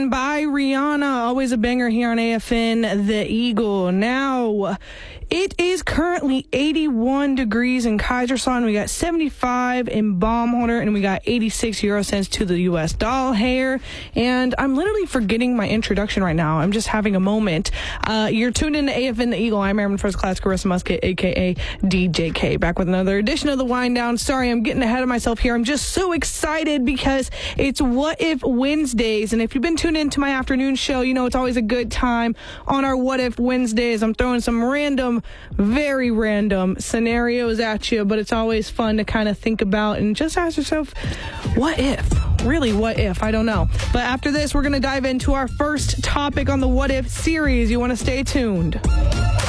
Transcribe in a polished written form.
By Rihanna, always a banger here on AFN The Eagle. Now, it is currently 81 degrees in Kaiserslautern. We got 75 in Baumholder, and we got 86 euro cents to the U.S. dollar here. And I'm literally forgetting my introduction right now. I'm just having a moment. You're tuned in to AFN The Eagle. I'm Airman First Class Carissa Musket, a.k.a. DJK, back with another edition of the Wind Down. Sorry, I'm getting ahead of myself here. I'm just so excited because it's What If Wednesdays. And if you've been tuned into my afternoon show, you know it's always a good time on our What If Wednesdays. I'm throwing some very random scenarios at you, but it's always fun to kind of think about and just ask yourself, what if? Really, what if? I don't know. But after this, we're going to dive into our first topic on the What If series. You want to stay tuned.